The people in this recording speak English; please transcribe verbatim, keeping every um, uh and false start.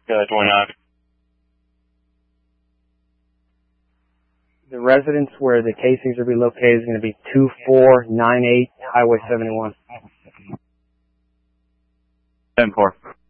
uh, twenty-nine. The residence where the casings are be located is going to be two four nine eight Highway seventy-one. ten four.